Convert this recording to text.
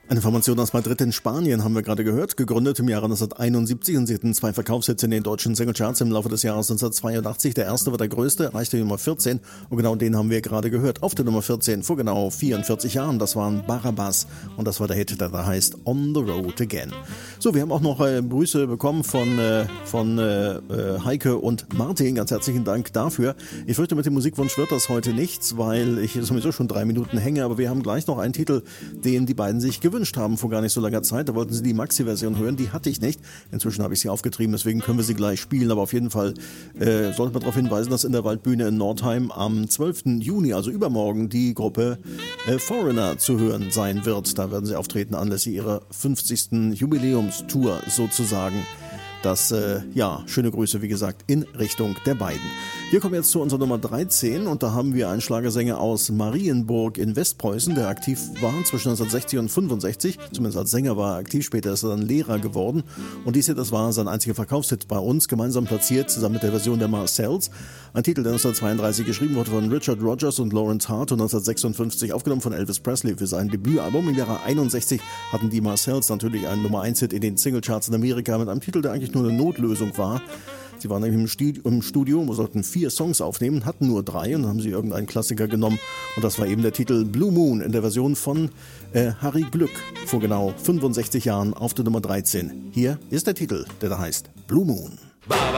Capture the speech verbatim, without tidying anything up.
Eine Formation aus Madrid in Spanien haben wir gerade gehört, gegründet im Jahre neunzehnhunderteinundsiebzig, und sie hatten zwei Verkaufshits in den deutschen Singlecharts im Laufe des Jahres neunzehnhundertzweiundachtzig. Der erste war der größte, erreichte die Nummer vierzehn, und genau den haben wir gerade gehört. Auf der Nummer vierzehn vor genau vierundvierzig Jahren, das waren Barabbas, und das war der Hit, der da heißt On the Road Again. So, wir haben auch noch äh, Grüße bekommen von, äh, von äh, Heike und Martin, ganz herzlichen Dank dafür. Ich fürchte, mit dem Musikwunsch wird das heute nichts, weil ich sowieso schon drei Minuten hänge, aber wir haben gleich noch einen Titel, den die beiden sich gewünscht haben vor gar nicht so langer Zeit. Da wollten sie die Maxi-Version hören, die hatte ich nicht. Inzwischen habe ich sie aufgetrieben, deswegen können wir sie gleich spielen, aber auf jeden Fall äh, sollte man darauf hinweisen, dass in der Waldbühne in Nordheim am zwölften Juni, also übermorgen, die Gruppe äh, Foreigner zu hören sein wird. Da werden sie auftreten anlässlich ihrer fünfzigsten Jubiläumstour sozusagen. Das, äh, ja, schöne Grüße, wie gesagt, in Richtung der beiden. Wir kommen jetzt zu unserer Nummer dreizehn, und da haben wir einen Schlagersänger aus Marienburg in Westpreußen, der aktiv war zwischen neunzehnhundertsechzig und fünfundsechzig. Zumindest als Sänger war er aktiv, später ist er dann Lehrer geworden. Und dies hier, das war sein einziger Verkaufshit bei uns, gemeinsam platziert, zusammen mit der Version der Marcells. Ein Titel, der neunzehnhundertzweiunddreißig geschrieben wurde von Richard Rogers und Lawrence Hart und neunzehnhundertsechsundfünfzig aufgenommen von Elvis Presley für sein Debütalbum. Im Jahre einundsechzig hatten die Marcells natürlich einen Nummer eins Hit in den Singlecharts in Amerika mit einem Titel, der eigentlich nur eine Notlösung war. Sie waren nämlich im Studio, wo sollten vier Songs aufnehmen, hatten nur drei, und dann haben sie irgendeinen Klassiker genommen, und das war eben der Titel Blue Moon in der Version von äh, Harry Glück vor genau fünfundsechzig Jahren auf der Nummer dreizehn. Hier ist der Titel, der da heißt Blue Moon. Baba.